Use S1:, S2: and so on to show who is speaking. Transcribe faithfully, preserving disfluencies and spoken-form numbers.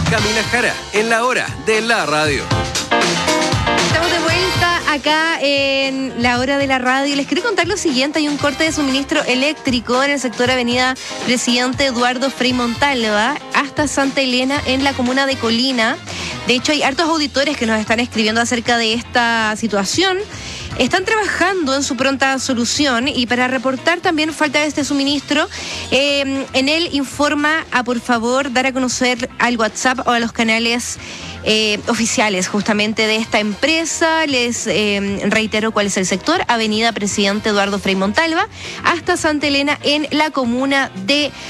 S1: Camila Jara, en la hora de la radio.
S2: Estamos de vuelta acá en la hora de la radio y les quiero contar lo siguiente. Hay un corte de suministro eléctrico en el sector Avenida Presidente Eduardo Frei Montalva hasta Santa Elena en la comuna de Colina. De hecho, hay hartos auditores que nos están escribiendo acerca de esta situación. Están trabajando en su pronta solución y para reportar también falta de este suministro, eh, en él informa a por favor dar a conocer al WhatsApp o a los canales eh, oficiales justamente de esta empresa. Les eh, reitero cuál es el sector: Avenida Presidente Eduardo Frei Montalva hasta Santa Elena en la comuna de